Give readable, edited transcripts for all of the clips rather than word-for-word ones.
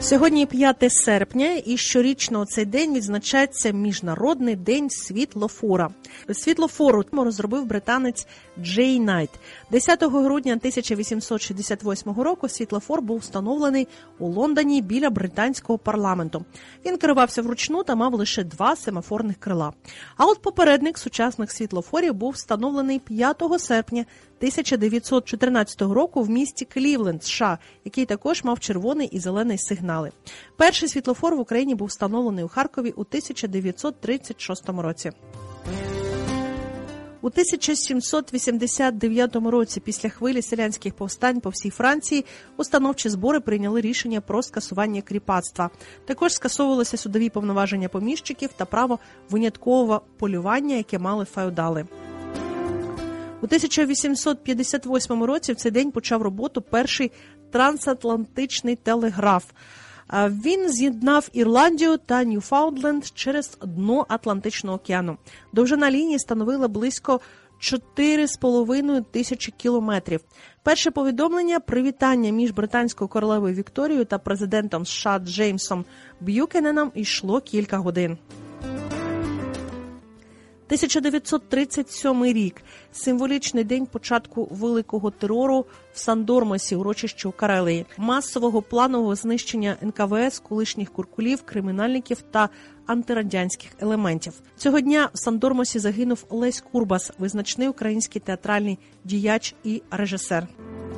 Сьогодні 5 серпня, і щорічно у цей день відзначається Міжнародний день світлофора. Світлофору розробив британець Джей Найт. 10 грудня 1868 року світлофор був встановлений у Лондоні біля британського парламенту. Він керувався вручну та мав лише 2 семафорних крила. А от попередник сучасних світлофорів був встановлений 5 серпня 1914 року в місті Клівленд, США, який також мав червоний і зелений сигнали. Перший світлофор в Україні був встановлений у Харкові у 1936 році. У 1789 році, після хвилі селянських повстань по всій Франції, установчі збори прийняли рішення про скасування кріпацтва. Також скасовувалися судові повноваження поміщиків та право виняткового полювання, яке мали феодали. У 1858 році в цей день почав роботу перший трансатлантичний телеграф. Він з'єднав Ірландію та Ньюфаундленд через дно Атлантичного океану. Довжина лінії становила близько 4,5 тисячі кілометрів. Перше повідомлення привітання між британською королевою Вікторією та президентом США Джеймсом Б'юкененом йшло кілька годин. 1937 рік – символічний день початку великого терору в Сандормасі, урочищі у Карелії, масового планового знищення НКВС, колишніх куркулів, кримінальників та антирадянських елементів. Цього дня в Сандормасі загинув Лесь Курбас, визначний український театральний діяч і режисер.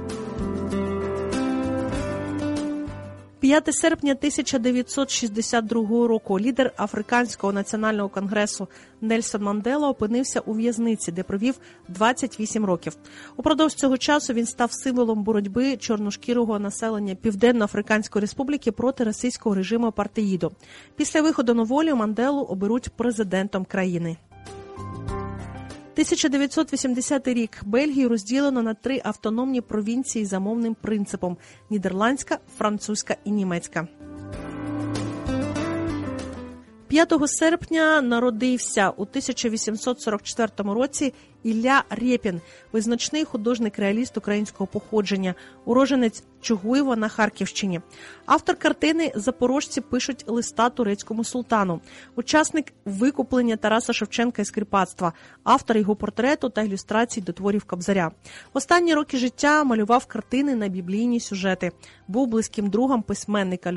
5 серпня 1962 року лідер Африканського національного конгресу Нельсон Мандела опинився у в'язниці, де провів 28 років. Упродовж цього часу він став символом боротьби чорношкірого населення Південно-Африканської республіки проти російського режиму апартеїду. Після виходу на волю Манделу оберуть президентом країни. 1980 рік. Бельгію розділено на 3 автономні провінції за мовним принципом – нідерландська, французька і німецька. 5 серпня народився у 1844 році Ілля Рєпін, визначний художник-реаліст українського походження, уродженець Чугуєва на Харківщині. Автор картини «Запорожці пишуть листа турецькому султану», учасник викуплення Тараса Шевченка із кріпацтва, автор його портрету та ілюстрацій до творів Кобзаря. В останні роки життя малював картини на біблійні сюжети. Був близьким другом письменника